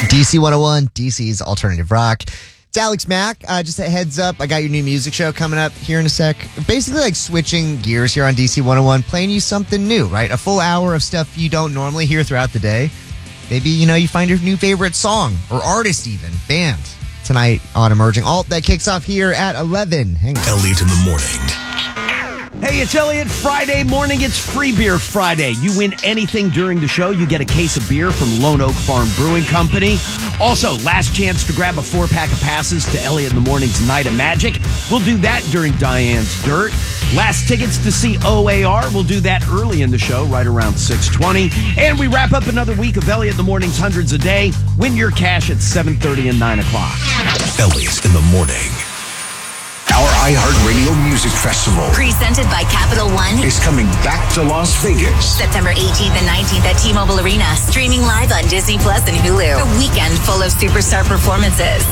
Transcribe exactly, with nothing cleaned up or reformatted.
D C one oh one, D C's Alternative Rock. It's Alex Mack. Uh, just a heads up, I got your new music show coming up here in a sec. Basically like switching gears here on D C one oh one, playing you something new, right? A full hour of stuff you don't normally hear throughout the day. Maybe, you know, you find your new favorite song or artist even, band. Tonight on Emerging Alt, that kicks off here at eleven. Hang on. Elliot in the morning. Hey, it's Elliot. Friday morning. It's Free Beer Friday. You win anything during the show, you get a case of beer from Lone Oak Farm Brewing Company. Also, last chance to grab a four-pack of passes to Elliot in the Morning's Night of Magic. We'll do that during Diane's Dirt. Last tickets to see O A R. We'll do that early in the show, right around six twenty. And we wrap up another week of Elliot in the Morning's Hundreds a Day. Win your cash at seven thirty and nine o'clock. Elliot in the morning. Our iHeartRadio Music Festival, presented by Capital One, is coming back to Las Vegas. September eighteenth and nineteenth at T-Mobile Arena. Streaming live on Disney Plus and Hulu. A weekend full of superstar performances.